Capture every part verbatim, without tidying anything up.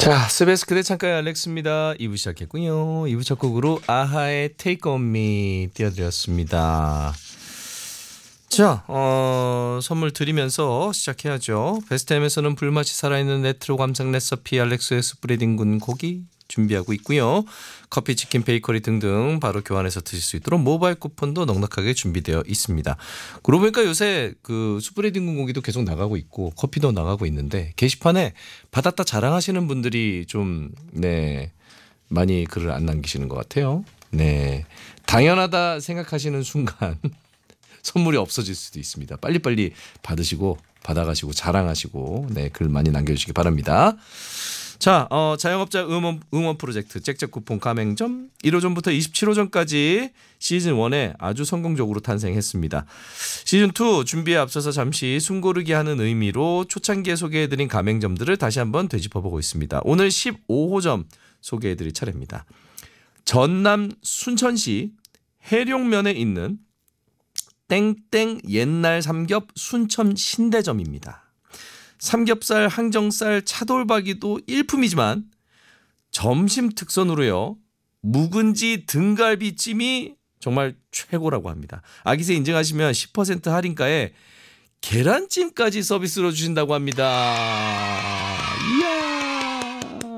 자, 스베이스 그대 창가의 알렉스입니다. 이 부 시작했고요. 이 부 첫 곡으로 아하의 Take On Me 띄워드렸습니다. 자, 어, 선물 드리면서 시작해야죠. 베스트햄에서는 불맛이 살아있는 레트로 감상 레시피 알렉스의 스프레딩 군 고기 준비하고 있고요. 커피, 치킨, 베이커리 등등 바로 교환해서 드실 수 있도록 모바일 쿠폰도 넉넉하게 준비되어 있습니다. 그러고 보니까 요새 그 스프레딩 군 고기도 계속 나가고 있고 커피도 나가고 있는데 게시판에 받았다 자랑하시는 분들이 좀 네, 많이 글을 안 남기시는 것 같아요. 네, 당연하다 생각하시는 순간 선물이 없어질 수도 있습니다. 빨리빨리 받으시고 받아가시고 자랑하시고 네, 글 많이 남겨주시기 바랍니다. 자, 어, 자영업자 응원, 응원 프로젝트 잭잭 쿠폰 가맹점 일 호점부터 이십칠 호점까지 시즌 일에 아주 성공적으로 탄생했습니다. 시즌 이 준비에 앞서서 잠시 숨고르기 하는 의미로 초창기에 소개해드린 가맹점들을 다시 한번 되짚어보고 있습니다. 오늘 십오 호점 소개해드릴 차례입니다. 전남 순천시 해룡면에 있는 땡땡 옛날 삼겹 순천 신대점입니다. 삼겹살, 항정살, 차돌박이도 일품이지만 점심 특선으로요. 묵은지 등갈비찜이 정말 최고라고 합니다. 아기새 인증하시면 십 퍼센트 할인가에 계란찜까지 서비스로 주신다고 합니다. 이야.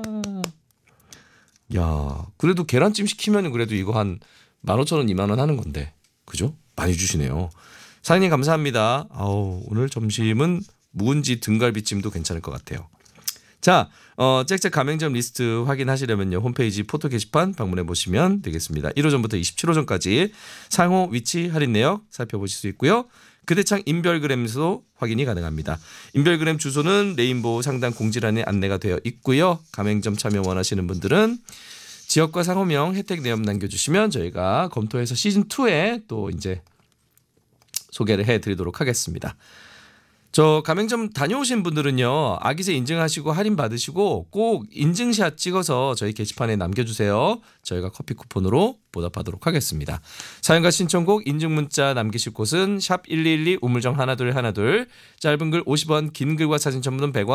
야, 그래도 계란찜 시키면 그래도 이거 한 만 오천 원, 이만 원 하는 건데. 그죠? 많이 주시네요. 사장님 감사합니다. 아우, 오늘 점심은 묵은지 등갈비찜도 괜찮을 것 같아요. 자, 어, 잭잭 가맹점 리스트 확인하시려면요. 홈페이지 포토 게시판 방문해 보시면 되겠습니다. 일 호점부터 이십칠 호점까지 상호 위치 할인 내역 살펴보실 수 있고요. 그대창 인별그램에서도 확인이 가능합니다. 인별그램 주소는 레인보우 상단 공지란에 안내가 되어 있고요. 가맹점 참여 원하시는 분들은 지역과 상호명 혜택 내역 남겨주시면 저희가 검토해서 시즌 이에 또 이제 소개를 해드리도록 하겠습니다. 저 가맹점 다녀오신 분들은요. 아기새 인증하시고 할인 받으시고 꼭 인증샷 찍어서 저희 게시판에 남겨주세요. 저희가 커피 쿠폰으로 보답하도록 하겠습니다. 사연과 신청곡 인증문자 남기실 곳은 샵 일이일이 우물정 하나둘 하나둘 짧은 글 오십 원 긴 글과 사진 첨부는 백 원